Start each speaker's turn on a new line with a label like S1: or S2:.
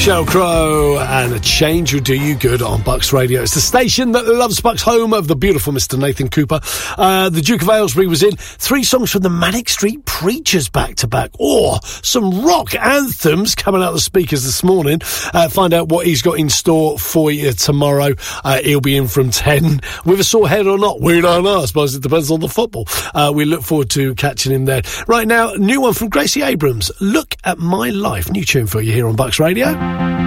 S1: Sheryl Crow and A Change Will Do You Good on Bucks Radio. It's the station that loves Bucks, home of the beautiful Mr. Nathan Cooper. The Duke of Aylesbury was in. 3 songs from the Manic Street Preachers back to back. Or some rock anthems coming out of the speakers this morning. Find out what he's got in store for you tomorrow. He'll be in from 10 with a sore head or not. We don't know. I suppose it depends on the football. We look forward to catching him there. Right now, new one from Gracie Abrams. Look at My Life. New tune for you here on Bucks Radio.